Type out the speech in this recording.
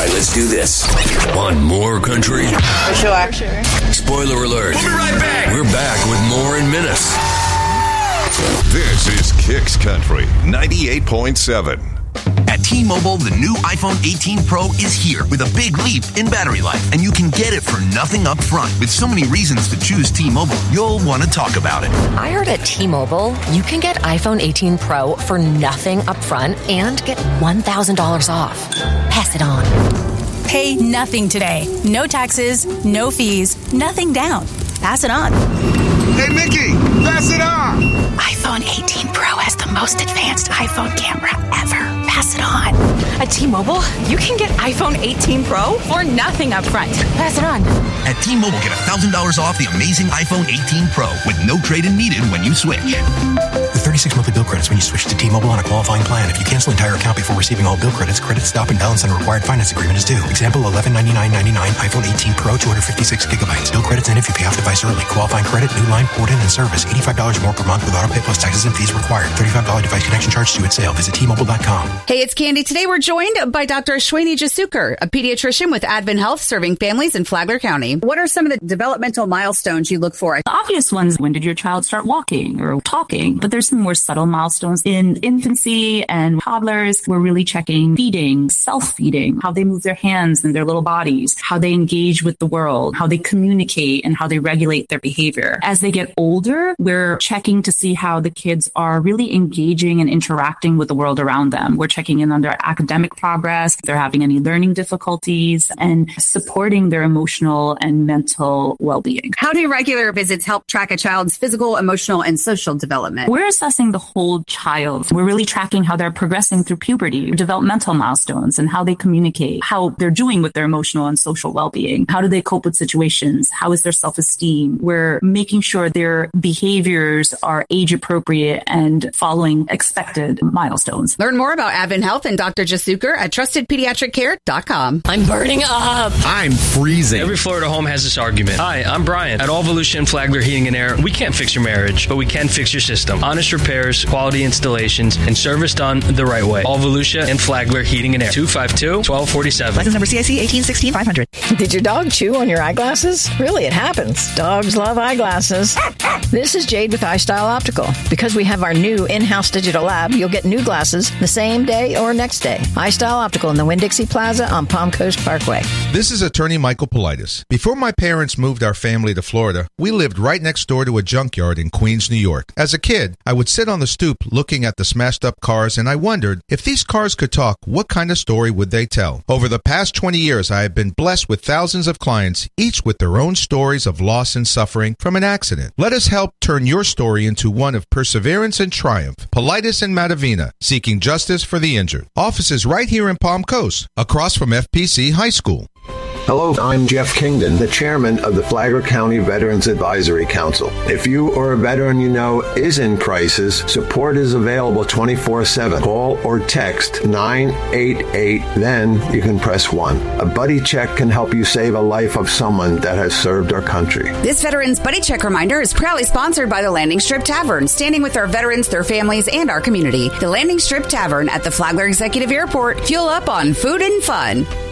right, let's do this. Want more country? For sure. Spoiler alert. We'll be right back. We're back with more in minutes. This is Kicks Country 98.7. At T-Mobile, the new iPhone 18 Pro is here with a big leap in battery life, and you can get it for nothing up front. With so many reasons to choose T-Mobile, you'll want to talk about it. I heard at T-Mobile, you can get iPhone 18 Pro for nothing up front and get $1,000 off. Pass it on. Pay nothing today. No taxes, no fees, nothing down. Pass it on. Hey, Mickey, pass it on. iPhone 18 Pro has the most advanced iPhone camera ever. Pass it on. At T-Mobile, you can get iPhone 18 Pro for nothing up front. Pass it on. At T-Mobile, get $1,000 off the amazing iPhone 18 Pro with no trade-in needed when you switch. With 36 monthly bill credits when you switch to T-Mobile on a qualifying plan. If you cancel entire account before receiving all bill credits, credit stop and balance on a required finance agreement is due. Example, $1199.99 iPhone 18 Pro, 256 gigabytes. Bill credits in if you pay off device early. Qualifying credit, new line, port in, and service. $85 more per month with auto pay plus taxes and fees required. $35 device connection charge due at sale. Visit T-Mobile.com. Hey, it's Candy. Today we're joined by Dr. Ashwini Jasuker, a pediatrician with Advent Health serving families in Flagler County. What are some of the developmental milestones you look for? The obvious ones, when did your child start walking or talking? But there's some more subtle milestones in infancy and toddlers. We're really checking feeding, self-feeding, how they move their hands and their little bodies, how they engage with the world, how they communicate, and how they regulate their behavior. As they get older, we're checking to see how the kids are really engaging and interacting with the world around them. We're checking in on their academic progress, if they're having any learning difficulties, and supporting their emotional and mental well-being. How do regular visits help track a child's physical, emotional, and social development? We're assessing the whole child. We're really tracking how they're progressing through puberty, developmental milestones, and how they communicate, how they're doing with their emotional and social well-being. How do they cope with situations? How is their self-esteem? We're making sure their behaviors are age-appropriate and following expected milestones. Learn more about Advent Health and Dr. Jasuker at TrustedPediatricCare.com. I'm burning up. I'm freezing. Every Florida home has this argument. Hi, I'm Brian. At All Volusia and Flagler Heating and Air, we can't fix your marriage, but we can fix your system. Honest repairs, quality installations, and service done the right way. All Volusia and Flagler Heating and Air. 252-1247. License number CIC 1816-500. Did your dog chew on your eyeglasses? Really, it happens. Dogs love eyeglasses. This is Jade with iStyle Optical. Because we have our new in-house digital lab, you'll get new glasses the same day or next day. iStyle Optical in the Winn-Dixie Plaza on Palm Coast Parkway. This is attorney Michael Politis. Before my parents moved our family to Florida, we lived right next door to a junkyard in Queens, New York. As a kid, I would sit on the stoop looking at the smashed up cars, and I wondered, if these cars could talk, what kind of story would they tell? Over the past 20 years, I have been blessed with thousands of clients, each with their own stories of loss and suffering from an accident. Let us help turn your story into one of perseverance and triumph. Politis and Matavina, seeking justice for the injured. Offices right here in Palm Coast, across from FPC High School. Hello, I'm Jeff Kingdon, the chairman of the Flagler County Veterans Advisory Council. If you or a veteran you know is in crisis, support is available 24/7. Call or text 988, then you can press 1. A buddy check can help you save a life of someone that has served our country. This Veterans Buddy Check reminder is proudly sponsored by the Landing Strip Tavern, standing with our veterans, their families, and our community. The Landing Strip Tavern at the Flagler Executive Airport. Fuel up on food and fun.